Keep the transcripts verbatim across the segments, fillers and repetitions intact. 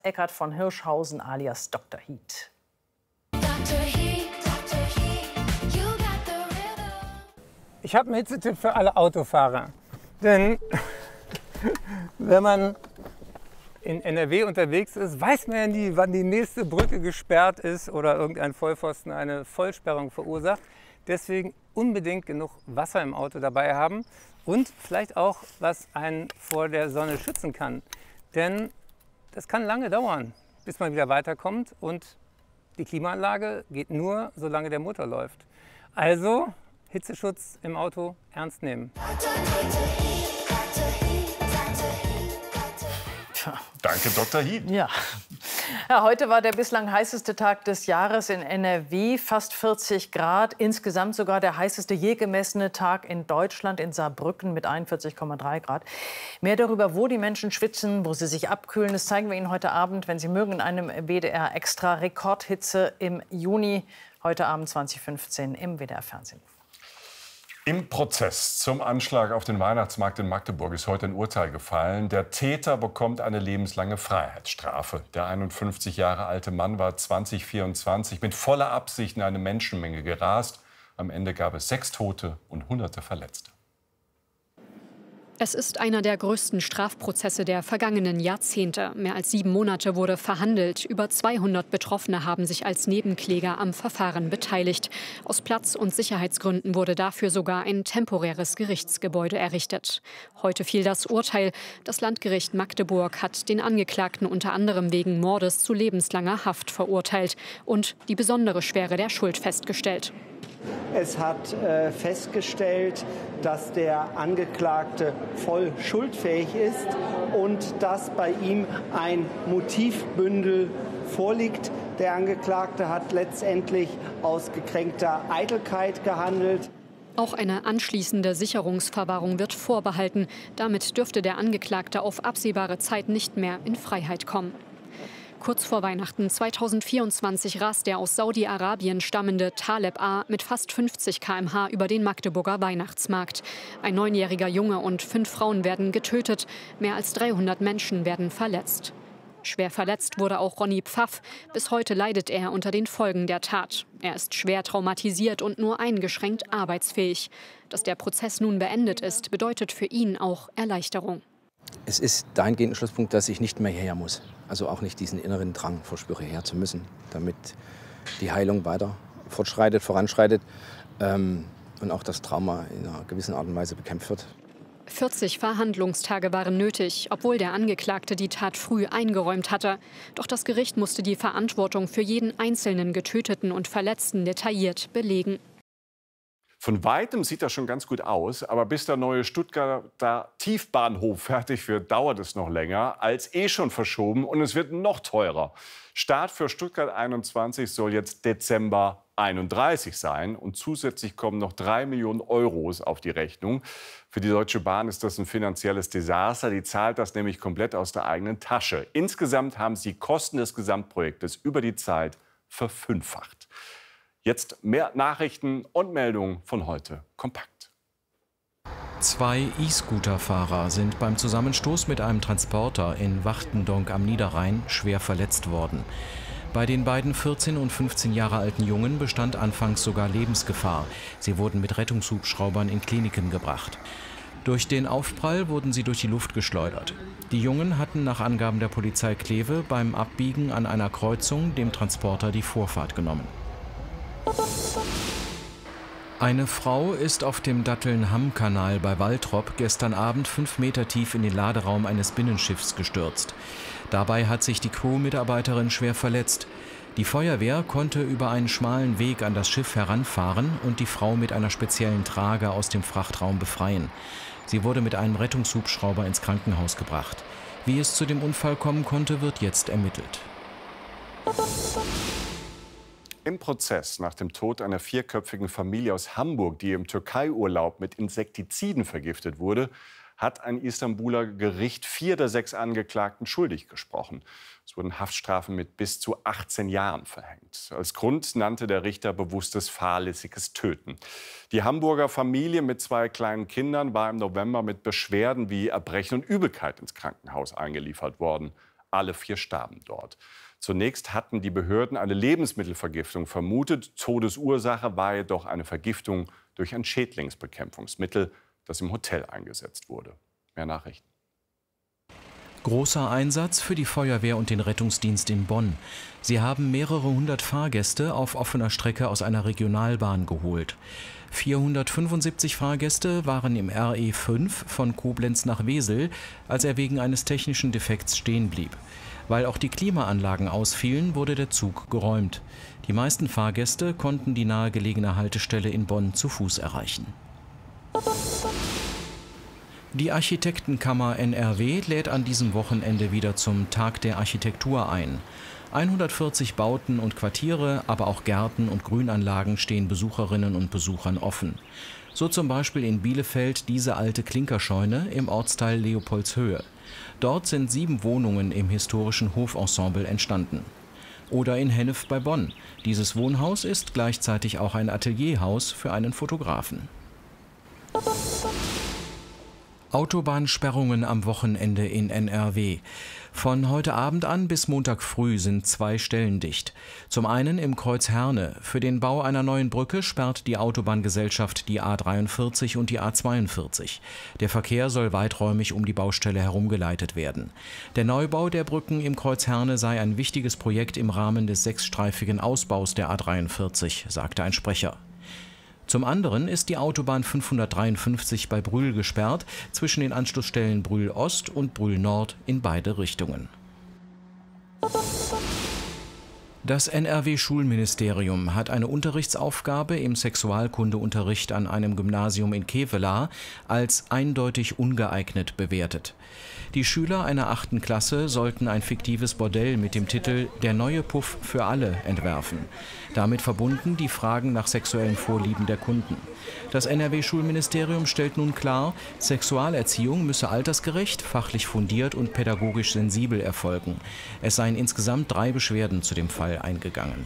Eckhard von Hirschhausen alias Doktor Heat. Ich habe einen Hitzetipp für alle Autofahrer. Denn wenn man in N R W unterwegs ist, weiß man ja nie, wann die nächste Brücke gesperrt ist oder irgendein Vollpfosten eine Vollsperrung verursacht. Deswegen unbedingt genug Wasser im Auto dabei haben und vielleicht auch, was einen vor der Sonne schützen kann. Denn das kann lange dauern, bis man wieder weiterkommt und die Klimaanlage geht nur, solange der Motor läuft. Also Hitzeschutz im Auto ernst nehmen. Danke, Doktor Heat. Ja. Ja, heute war der bislang heißeste Tag des Jahres in N R W, fast vierzig Grad. Insgesamt sogar der heißeste je gemessene Tag in Deutschland, in Saarbrücken mit einundvierzig Komma drei Grad. Mehr darüber, wo die Menschen schwitzen, wo sie sich abkühlen, das zeigen wir Ihnen heute Abend, wenn Sie mögen, in einem W D R Extra Rekordhitze im Juni, heute Abend zwanzig Uhr fünfzehn im W D R Fernsehen. Im Prozess zum Anschlag auf den Weihnachtsmarkt in Magdeburg ist heute ein Urteil gefallen. Der Täter bekommt eine lebenslange Freiheitsstrafe. Der einundfünfzig Jahre alte Mann war zwanzig vierundzwanzig mit voller Absicht in eine Menschenmenge gerast. Am Ende gab es sechs Tote und Hunderte Verletzte. Es ist einer der größten Strafprozesse der vergangenen Jahrzehnte. Mehr als sieben Monate wurde verhandelt. Über zweihundert Betroffene haben sich als Nebenkläger am Verfahren beteiligt. Aus Platz- und Sicherheitsgründen wurde dafür sogar ein temporäres Gerichtsgebäude errichtet. Heute fiel das Urteil. Das Landgericht Magdeburg hat den Angeklagten unter anderem wegen Mordes zu lebenslanger Haft verurteilt und die besondere Schwere der Schuld festgestellt. Es hat äh, festgestellt, dass der Angeklagte voll schuldfähig ist und dass bei ihm ein Motivbündel vorliegt. Der Angeklagte hat letztendlich aus gekränkter Eitelkeit gehandelt. Auch eine anschließende Sicherungsverwahrung wird vorbehalten. Damit dürfte der Angeklagte auf absehbare Zeit nicht mehr in Freiheit kommen. Kurz vor Weihnachten zweitausendvierundzwanzig rast der aus Saudi-Arabien stammende Taleb A. mit fast fünfzig Kilometer pro Stunde über den Magdeburger Weihnachtsmarkt. Ein neunjähriger Junge und fünf Frauen werden getötet. Mehr als dreihundert Menschen werden verletzt. Schwer verletzt wurde auch Ronny Pfaff. Bis heute leidet er unter den Folgen der Tat. Er ist schwer traumatisiert und nur eingeschränkt arbeitsfähig. Dass der Prozess nun beendet ist, bedeutet für ihn auch Erleichterung. Es ist dahingehend ein Schlusspunkt, dass ich nicht mehr hierher muss. Also auch nicht diesen inneren Drang verspüre, her zu müssen, damit die Heilung weiter fortschreitet, voranschreitet ähm, und auch das Trauma in einer gewissen Art und Weise bekämpft wird. vierzig Verhandlungstage waren nötig, obwohl der Angeklagte die Tat früh eingeräumt hatte. Doch das Gericht musste die Verantwortung für jeden einzelnen Getöteten und Verletzten detailliert belegen. Von Weitem sieht das schon ganz gut aus, aber bis der neue Stuttgarter Tiefbahnhof fertig wird, dauert es noch länger, als eh schon verschoben, und es wird noch teurer. Start für Stuttgart einundzwanzig soll jetzt Dezember einunddreißig sein und zusätzlich kommen noch drei Millionen Euro auf die Rechnung. Für die Deutsche Bahn ist das ein finanzielles Desaster. Die zahlt das nämlich komplett aus der eigenen Tasche. Insgesamt haben sie die Kosten des Gesamtprojektes über die Zeit verfünffacht. Jetzt mehr Nachrichten und Meldungen von heute kompakt. Zwei E-Scooter-Fahrer sind beim Zusammenstoß mit einem Transporter in Wachtendonk am Niederrhein schwer verletzt worden. Bei den beiden vierzehn und fünfzehn Jahre alten Jungen bestand anfangs sogar Lebensgefahr. Sie wurden mit Rettungshubschraubern in Kliniken gebracht. Durch den Aufprall wurden sie durch die Luft geschleudert. Die Jungen hatten nach Angaben der Polizei Kleve beim Abbiegen an einer Kreuzung dem Transporter die Vorfahrt genommen. Eine Frau ist auf dem Datteln-Hamm-Kanal bei Waltrop gestern Abend fünf Meter tief in den Laderaum eines Binnenschiffs gestürzt. Dabei hat sich die Crew-Mitarbeiterin schwer verletzt. Die Feuerwehr konnte über einen schmalen Weg an das Schiff heranfahren und die Frau mit einer speziellen Trage aus dem Frachtraum befreien. Sie wurde mit einem Rettungshubschrauber ins Krankenhaus gebracht. Wie es zu dem Unfall kommen konnte, wird jetzt ermittelt. Im Prozess nach dem Tod einer vierköpfigen Familie aus Hamburg, die im Türkei-Urlaub mit Insektiziden vergiftet wurde, hat ein Istanbuler Gericht vier der sechs Angeklagten schuldig gesprochen. Es wurden Haftstrafen mit bis zu achtzehn Jahren verhängt. Als Grund nannte der Richter bewusstes fahrlässiges Töten. Die Hamburger Familie mit zwei kleinen Kindern war im November mit Beschwerden wie Erbrechen und Übelkeit ins Krankenhaus eingeliefert worden. Alle vier starben dort. Zunächst hatten die Behörden eine Lebensmittelvergiftung vermutet. Todesursache war jedoch eine Vergiftung durch ein Schädlingsbekämpfungsmittel, das im Hotel eingesetzt wurde. Mehr Nachrichten. Großer Einsatz für die Feuerwehr und den Rettungsdienst in Bonn. Sie haben mehrere hundert Fahrgäste auf offener Strecke aus einer Regionalbahn geholt. vierhundertfünfundsiebzig Fahrgäste waren im R E fünf von Koblenz nach Wesel, als er wegen eines technischen Defekts stehen blieb. Weil auch die Klimaanlagen ausfielen, wurde der Zug geräumt. Die meisten Fahrgäste konnten die nahegelegene Haltestelle in Bonn zu Fuß erreichen. Die Architektenkammer N R W lädt an diesem Wochenende wieder zum Tag der Architektur ein. hundertvierzig Bauten und Quartiere, aber auch Gärten und Grünanlagen stehen Besucherinnen und Besuchern offen. So zum Beispiel in Bielefeld diese alte Klinkerscheune im Ortsteil Leopoldshöhe. Dort sind sieben Wohnungen im historischen Hofensemble entstanden. Oder in Hennef bei Bonn. Dieses Wohnhaus ist gleichzeitig auch ein Atelierhaus für einen Fotografen. Autobahnsperrungen am Wochenende in N R W. Von heute Abend an bis Montag früh sind zwei Stellen dicht. Zum einen im Kreuz Herne. Für den Bau einer neuen Brücke sperrt die Autobahngesellschaft die A dreiundvierzig und die A zweiundvierzig. Der Verkehr soll weiträumig um die Baustelle herumgeleitet werden. Der Neubau der Brücken im Kreuz Herne sei ein wichtiges Projekt im Rahmen des sechsstreifigen Ausbaus der A dreiundvierzig, sagte ein Sprecher. Zum anderen ist die Autobahn fünfhundertdreiundfünfzig bei Brühl gesperrt, zwischen den Anschlussstellen Brühl Ost und Brühl Nord in beide Richtungen. Das N R W-Schulministerium hat eine Unterrichtsaufgabe im Sexualkundeunterricht an einem Gymnasium in Kevelaer als eindeutig ungeeignet bewertet. Die Schüler einer achten Klasse sollten ein fiktives Bordell mit dem Titel »Der neue Puff für alle« entwerfen. Damit verbunden die Fragen nach sexuellen Vorlieben der Kunden. Das N R W-Schulministerium stellt nun klar, Sexualerziehung müsse altersgerecht, fachlich fundiert und pädagogisch sensibel erfolgen. Es seien insgesamt drei Beschwerden zu dem Fall eingegangen.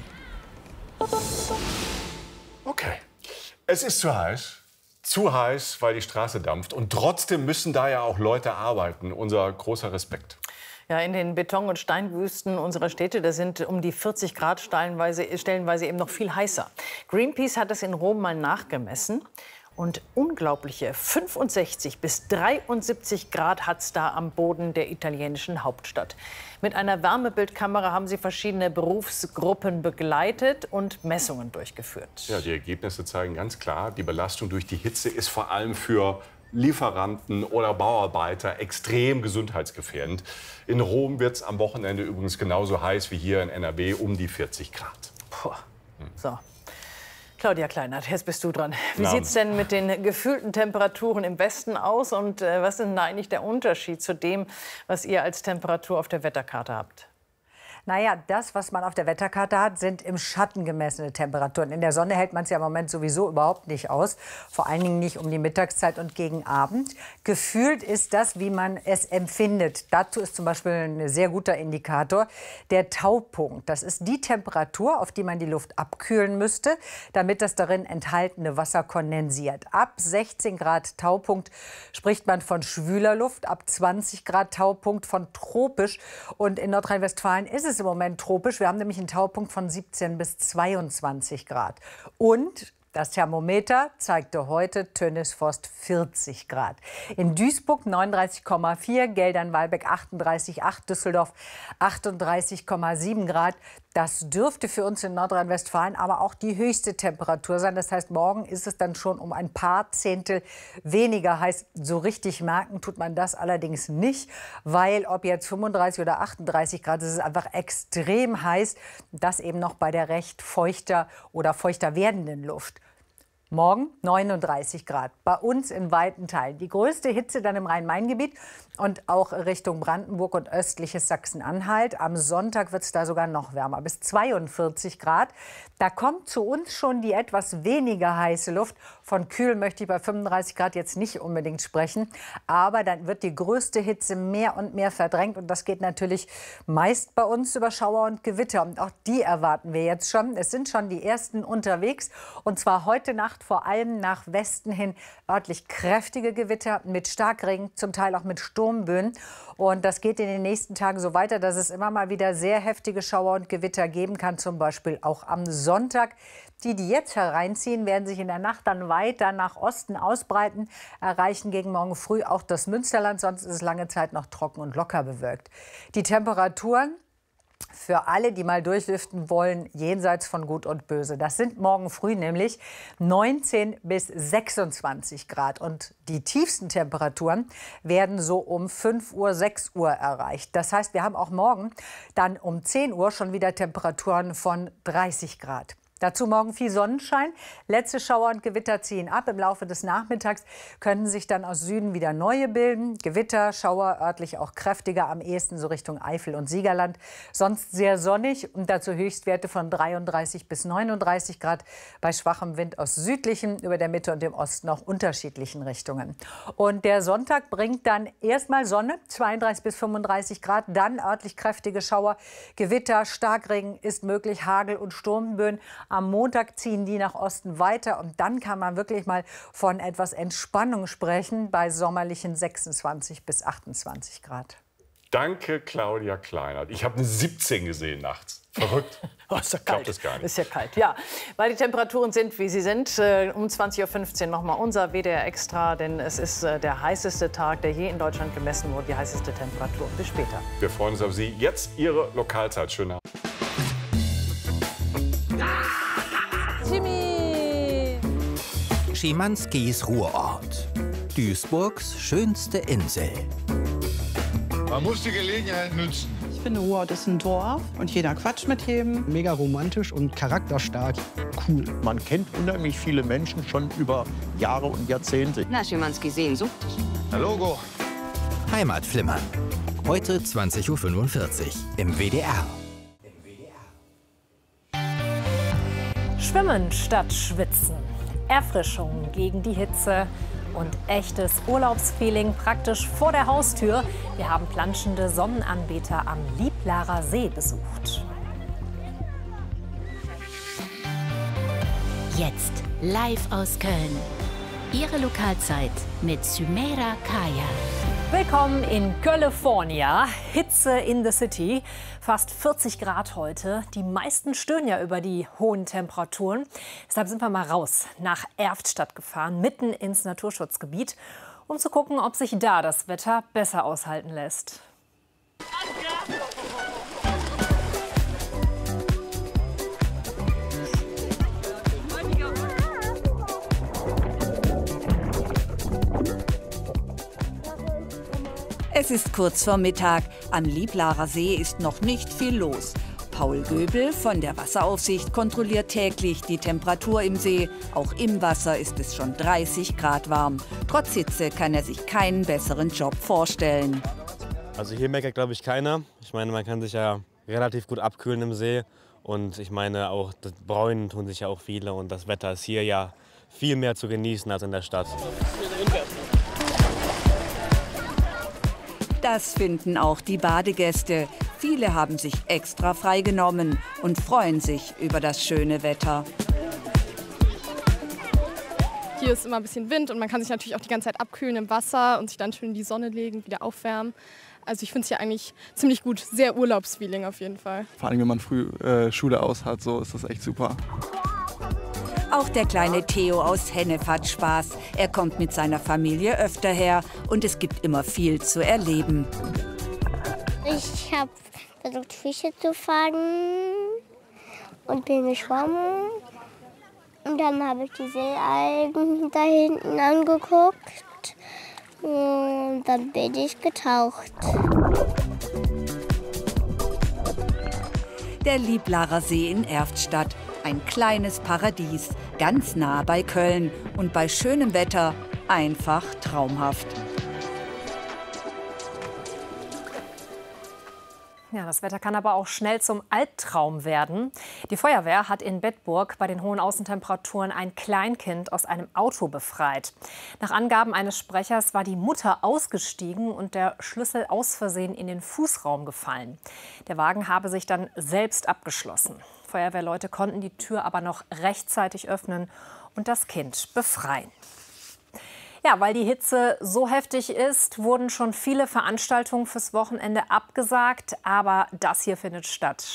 Okay, es ist zu heiß. Zu heiß, weil die Straße dampft. Und trotzdem müssen da ja auch Leute arbeiten. Unser großer Respekt. Ja, in den Beton- und Steinwüsten unserer Städte, da sind um die vierzig Grad stellenweise, stellenweise eben noch viel heißer. Greenpeace hat es in Rom mal nachgemessen. Und unglaubliche fünfundsechzig bis dreiundsiebzig Grad hat es da am Boden der italienischen Hauptstadt. Mit einer Wärmebildkamera haben sie verschiedene Berufsgruppen begleitet und Messungen durchgeführt. Ja, die Ergebnisse zeigen ganz klar, die Belastung durch die Hitze ist vor allem für Lieferanten oder Bauarbeiter extrem gesundheitsgefährdend. In Rom wird es am Wochenende übrigens genauso heiß wie hier in N R W, um die vierzig Grad. Puh. So. Claudia Kleinert, jetzt bist du dran. Wie sieht es denn mit den gefühlten Temperaturen im Westen aus? Und äh, was ist denn da eigentlich der Unterschied zu dem, was ihr als Temperatur auf der Wetterkarte habt? Naja, das, was man auf der Wetterkarte hat, sind im Schatten gemessene Temperaturen. In der Sonne hält man es ja im Moment sowieso überhaupt nicht aus. Vor allen Dingen nicht um die Mittagszeit und gegen Abend. Gefühlt ist das, wie man es empfindet. Dazu ist zum Beispiel ein sehr guter Indikator der Taupunkt. Das ist die Temperatur, auf die man die Luft abkühlen müsste, damit das darin enthaltene Wasser kondensiert. Ab sechzehn Grad Taupunkt spricht man von schwüler Luft, ab zwanzig Grad Taupunkt von tropisch. Und in Nordrhein-Westfalen ist es im Moment tropisch. Wir haben nämlich einen Taupunkt von siebzehn bis zweiundzwanzig Grad. Und das Thermometer zeigte heute Tönnesforst vierzig Grad. In Duisburg neununddreißig Komma vier, Geldern-Walbeck achtunddreißig Komma acht, Düsseldorf achtunddreißig Komma sieben Grad. Das dürfte für uns in Nordrhein-Westfalen aber auch die höchste Temperatur sein. Das heißt, morgen ist es dann schon um ein paar Zehntel weniger heiß. So richtig merken tut man das allerdings nicht, weil ob jetzt fünfunddreißig oder achtunddreißig Grad, es ist einfach extrem heiß. Das eben noch bei der recht feuchter oder feuchter werdenden Luft. Morgen neununddreißig Grad, bei uns in weiten Teilen. Die größte Hitze dann im Rhein-Main-Gebiet und auch Richtung Brandenburg und östliches Sachsen-Anhalt. Am Sonntag wird es da sogar noch wärmer, bis zweiundvierzig Grad. Da kommt zu uns schon die etwas weniger heiße Luft. Von kühl möchte ich bei fünfunddreißig Grad jetzt nicht unbedingt sprechen. Aber dann wird die größte Hitze mehr und mehr verdrängt. Und das geht natürlich meist bei uns über Schauer und Gewitter. Und auch die erwarten wir jetzt schon. Es sind schon die ersten unterwegs. Und zwar heute Nacht Nacht vor allem nach Westen hin örtlich kräftige Gewitter mit Starkregen, zum Teil auch mit Sturmböen. Und das geht in den nächsten Tagen so weiter, dass es immer mal wieder sehr heftige Schauer und Gewitter geben kann, zum Beispiel auch am Sonntag. Die, die jetzt hereinziehen, werden sich in der Nacht dann weiter nach Osten ausbreiten, erreichen gegen morgen früh auch das Münsterland. Sonst ist es lange Zeit noch trocken und locker bewölkt. Die Temperaturen für alle, die mal durchlüften wollen, jenseits von Gut und Böse. Das sind morgen früh nämlich neunzehn bis sechsundzwanzig Grad. Und die tiefsten Temperaturen werden so um fünf Uhr, sechs Uhr erreicht. Das heißt, wir haben auch morgen dann um zehn Uhr schon wieder Temperaturen von dreißig Grad. Dazu morgen viel Sonnenschein. Letzte Schauer und Gewitter ziehen ab. Im Laufe des Nachmittags können sich dann aus Süden wieder neue bilden. Gewitter, Schauer, örtlich auch kräftiger, am ehesten so Richtung Eifel und Siegerland. Sonst sehr sonnig und dazu Höchstwerte von dreiunddreißig bis neununddreißig Grad. Bei schwachem Wind aus südlichen, über der Mitte und dem Osten auch unterschiedlichen Richtungen. Und der Sonntag bringt dann erstmal Sonne, zweiunddreißig bis fünfunddreißig Grad. Dann örtlich kräftige Schauer, Gewitter, Starkregen ist möglich, Hagel und Sturmböen. Am Montag ziehen die nach Osten weiter und dann kann man wirklich mal von etwas Entspannung sprechen bei sommerlichen sechsundzwanzig bis achtundzwanzig Grad. Danke, Claudia Kleinert. Ich habe eine siebzehn gesehen nachts. Verrückt. Oh, ist ja Ich glaub kalt. das gar nicht. Ist ja kalt, ja. Weil die Temperaturen sind, wie sie sind. Äh, um zwanzig Uhr fünfzehn noch mal unser W D R Extra, denn es ist äh, der heißeste Tag, der je in Deutschland gemessen wurde, die heißeste Temperatur. Bis später. Wir freuen uns auf Sie. Jetzt Ihre Lokalzeit. Schönen Abend. Jimmy! Schimanskis Ruhrort. Duisburgs schönste Insel. Man muss die Gelegenheit nützen. Ich finde, Ruhrort ist ein Dorf und jeder quatscht mit jedem. Mega romantisch und charakterstark. Cool. Man kennt unheimlich viele Menschen schon über Jahre und Jahrzehnte. Na, Schimanski Sehnsucht. Na, Logo. Heimatflimmern. Heute zwanzig Uhr fünfundvierzig im W D R. Schwimmen statt Schwitzen. Erfrischung gegen die Hitze und echtes Urlaubsfeeling praktisch vor der Haustür. Wir haben planschende Sonnenanbeter am Lieplarer See besucht. Jetzt live aus Köln. Ihre Lokalzeit mit Sümeyra Kaya. Willkommen in California. Hitze in the City. Fast vierzig Grad heute. Die meisten stöhnen ja über die hohen Temperaturen. Deshalb sind wir mal raus nach Erftstadt gefahren, mitten ins Naturschutzgebiet, um zu gucken, ob sich da das Wetter besser aushalten lässt. Es ist kurz vor Mittag. Am Lieplarer See ist noch nicht viel los. Paul Göbel von der Wasseraufsicht kontrolliert täglich die Temperatur im See. Auch im Wasser ist es schon dreißig Grad warm. Trotz Hitze kann er sich keinen besseren Job vorstellen. Also hier meckert, glaube ich, keiner. Ich meine, man kann sich ja relativ gut abkühlen im See. Und ich meine, auch das Bräunen tun sich ja auch viele. Und das Wetter ist hier ja viel mehr zu genießen als in der Stadt. Das finden auch die Badegäste. Viele haben sich extra freigenommen und freuen sich über das schöne Wetter. Hier ist immer ein bisschen Wind und man kann sich natürlich auch die ganze Zeit abkühlen im Wasser und sich dann schön in die Sonne legen, wieder aufwärmen. Also ich finde es hier eigentlich ziemlich gut. Sehr Urlaubsfeeling auf jeden Fall. Vor allem, wenn man früh äh, Schule aus hat, so ist das echt super. Auch der kleine Theo aus Hennef hat Spaß. Er kommt mit seiner Familie öfter her und es gibt immer viel zu erleben. Ich habe versucht, Fische zu fangen und bin geschwommen. Und dann habe ich die Seealgen da hinten angeguckt und dann bin ich getaucht. Der Lieplarer See in Erftstadt. Ein kleines Paradies, ganz nah bei Köln und bei schönem Wetter einfach traumhaft. Ja, das Wetter kann aber auch schnell zum Albtraum werden. Die Feuerwehr hat in Bedburg bei den hohen Außentemperaturen ein Kleinkind aus einem Auto befreit. Nach Angaben eines Sprechers war die Mutter ausgestiegen und der Schlüssel aus Versehen in den Fußraum gefallen. Der Wagen habe sich dann selbst abgeschlossen. Feuerwehrleute konnten die Tür aber noch rechtzeitig öffnen und das Kind befreien. Ja, weil die Hitze so heftig ist, wurden schon viele Veranstaltungen fürs Wochenende abgesagt. Aber das hier findet statt.